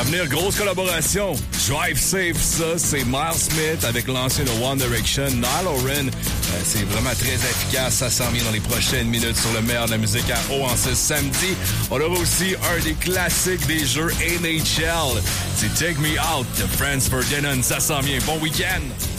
venir, grosse collaboration. Drive Safe, ça, c'est Miles Smith avec l'ancien de One Direction, Niall Horan. C'est vraiment très efficace. Ça s'en vient dans les prochaines minutes sur le meilleur de la musique à haut en ce samedi. On aura aussi un des classiques des jeux NHL. C'est Take Me Out de Franz Ferdinand. Ça s'en vient. Bon week-end!